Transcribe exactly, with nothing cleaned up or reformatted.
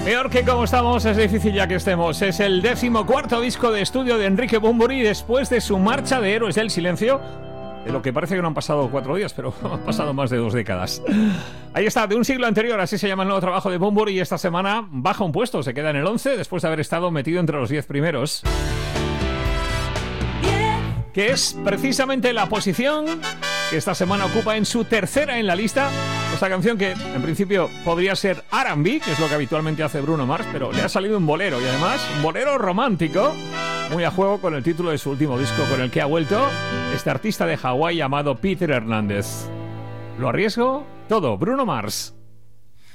Peor que como estamos, es difícil ya que estemos. Es el decimocuarto disco de estudio de Enrique Bunbury después de su marcha de Héroes del Silencio, de lo que parece que no han pasado cuatro días, pero han pasado más de dos décadas. Ahí está, de un siglo anterior, así se llama el nuevo trabajo de Bunbury, y esta semana baja un puesto, se queda en el once después de haber estado metido entre los diez primeros. Que es precisamente la posición que esta semana ocupa en su tercera en la lista. Esta canción que en principio podría ser R and B, que es lo que habitualmente hace Bruno Mars, pero le ha salido un bolero, y además un bolero romántico, muy a juego con el título de su último disco, con el que ha vuelto este artista de Hawái llamado Peter Hernández. ¿Lo arriesgo? Todo, Bruno Mars.